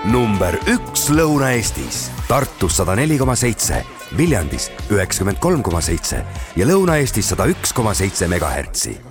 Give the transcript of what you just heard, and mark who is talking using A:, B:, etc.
A: number 1 Lõuna-Eestis. Tartus 104,7, Viljandis 93,7 ja Lõuna-Eestis 101,7 megahertsi.